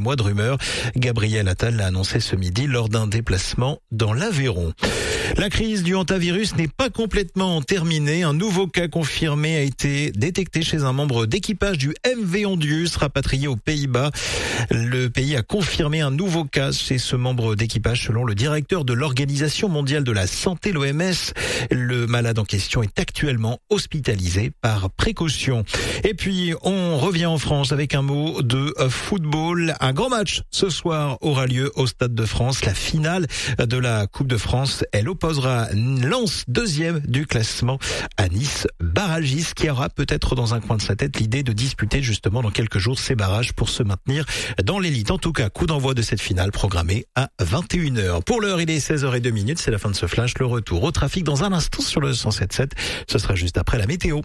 mois de rumeurs. Gabriel Attal l'a annoncé ce midi lors d'un déplacement dans l'Aveyron. La crise du hantavirus n'est pas complètement terminée. Un nouveau cas confirmé a été détecté chez un membre d'équipage du MV Ondius rapatrié aux Pays-Bas. Le pays a confirmé un nouveau cas chez ce membre d'équipage selon le directeur de l'Organisation mondiale de la santé, l'OMS. Le malade en question est actuellement hospitalisé par précaution. Et puis, on revient en France avec un mot de football. Un grand match ce soir aura lieu au Stade de France. La finale de la Coupe de France, elle opposera Lens, deuxième du classement, à Nice, barragiste, qui aura peut-être dans un coin de sa tête l'idée de disputer justement dans quelques jours ces barrages pour se maintenir dans l'élite. En tout cas, coup d'envoi de cette finale programmée à 21h. Pour l'heure, il est 16h02, c'est la fin de ce flash. Le retour au trafic dans un instant sur le 107.7. Ce sera juste après la météo.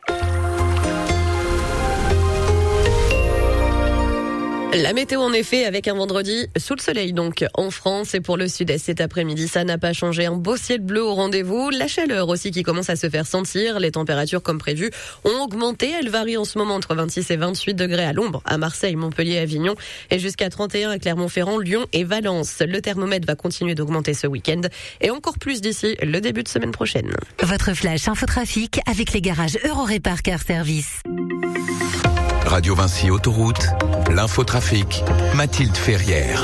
La météo en effet avec un vendredi sous le soleil donc en France et pour le sud-est cet après-midi ça n'a pas changé, un beau ciel bleu au rendez-vous, la chaleur aussi qui commence à se faire sentir, les températures comme prévu ont augmenté, elles varient en ce moment entre 26 et 28 degrés à l'ombre à Marseille, Montpellier, Avignon et jusqu'à 31 à Clermont-Ferrand, Lyon et Valence. Le thermomètre va continuer d'augmenter ce week-end et encore plus d'ici le début de semaine prochaine. Votre flash infotrafic avec les garages Eurorépar Car Service. Radio Vinci Autoroute, l'infotrafic, Mathilde Ferrière.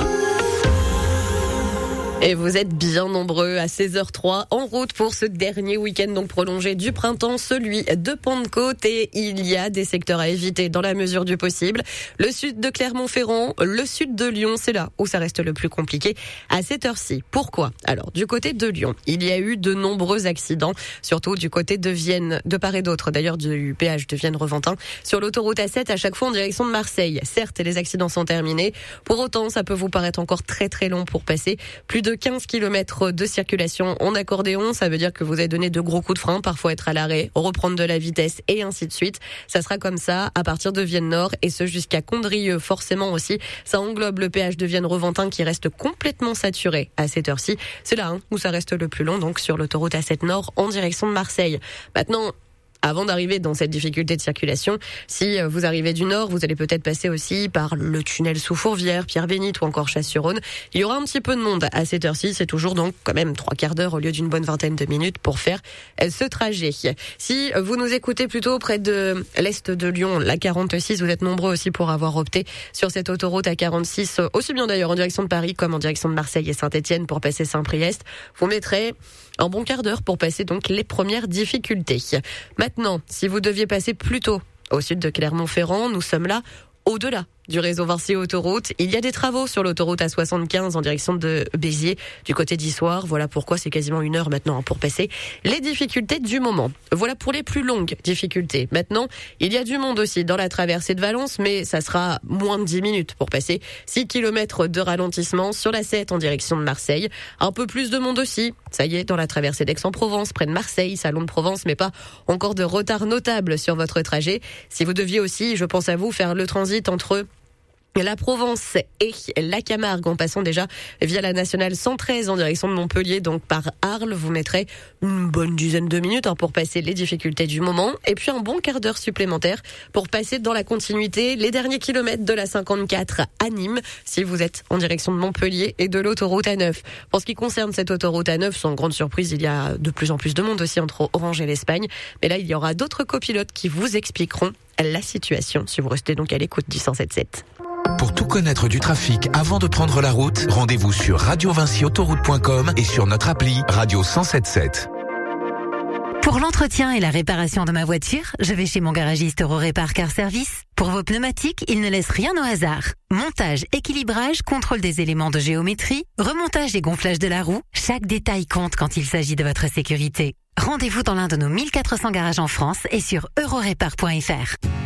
Et vous êtes bien nombreux à 16h03 en route pour ce dernier week-end donc prolongé du printemps, celui de Pentecôte. Et il y a des secteurs à éviter dans la mesure du possible. Le sud de Clermont-Ferrand, le sud de Lyon, c'est là où ça reste le plus compliqué à cette heure-ci. Pourquoi ? Alors, du côté de Lyon, il y a eu de nombreux accidents, surtout du côté de Vienne, de part et d'autre, d'ailleurs du péage de Vienne-Reventin. Sur l'autoroute A7, à chaque fois en direction de Marseille. Certes, les accidents sont terminés. Pour autant, ça peut vous paraître encore très très long pour passer. Plus de 15 km de circulation en accordéon, ça veut dire que vous avez donné de gros coups de frein, parfois être à l'arrêt, reprendre de la vitesse et ainsi de suite. Ça sera comme ça à partir de Vienne-Nord et ce jusqu'à Condrieu forcément aussi. Ça englobe le péage de Vienne-Reventin qui reste complètement saturé à cette heure-ci. C'est là où ça reste le plus long, donc sur l'autoroute A7 Nord en direction de Marseille. Maintenant, avant d'arriver dans cette difficulté de circulation, si vous arrivez du nord, vous allez peut-être passer aussi par le tunnel sous Fourvière, Pierre-Bénite ou encore Chasse-sur-Rhône. Il y aura un petit peu de monde à cette heure-ci, c'est toujours donc quand même 3/4 d'heure au lieu d'une bonne vingtaine de minutes pour faire ce trajet. Si vous nous écoutez plutôt près de l'est de Lyon, la 46, vous êtes nombreux aussi pour avoir opté sur cette autoroute A46, aussi bien d'ailleurs en direction de Paris comme en direction de Marseille et Saint-Étienne pour passer Saint-Priest. Vous mettrez un bon quart d'heure pour passer donc les premières difficultés. Maintenant, si vous deviez passer plus tôt au sud de Clermont-Ferrand, nous sommes là au-delà du réseau Vinci Autoroute. Il y a des travaux sur l'autoroute A75 en direction de Béziers, du côté d'Issoire. Voilà pourquoi c'est quasiment 1 heure maintenant pour passer les difficultés du moment. Voilà pour les plus longues difficultés. Maintenant, il y a du monde aussi dans la traversée de Valence, mais ça sera moins de 10 minutes pour passer 6 km de ralentissement sur la 7 en direction de Marseille. Un peu plus de monde aussi, ça y est, dans la traversée d'Aix-en-Provence, près de Marseille, Salon de Provence, mais pas encore de retard notable sur votre trajet. Si vous deviez aussi, je pense à vous, faire le transit entre la Provence et la Camargue en passant déjà via la nationale 113 en direction de Montpellier, donc par Arles, vous mettrez une bonne dizaine de minutes pour passer les difficultés du moment et puis un bon quart d'heure supplémentaire pour passer dans la continuité les derniers kilomètres de la 54 à Nîmes si vous êtes en direction de Montpellier et de l'autoroute A9. Pour ce qui concerne cette autoroute A9, sans grande surprise, il y a de plus en plus de monde aussi entre Orange et l'Espagne, mais là il y aura d'autres copilotes qui vous expliqueront la situation si vous restez donc à l'écoute du 107.7. Pour tout connaître du trafic avant de prendre la route, rendez-vous sur radiovinciautoroute.com et sur notre appli Radio 107.7. Pour l'entretien et la réparation de ma voiture, je vais chez mon garagiste Eurorépar Car Service. Pour vos pneumatiques, il ne laisse rien au hasard. Montage, équilibrage, contrôle des éléments de géométrie, remontage et gonflage de la roue, chaque détail compte quand il s'agit de votre sécurité. Rendez-vous dans l'un de nos 1400 garages en France et sur eurorépar.fr.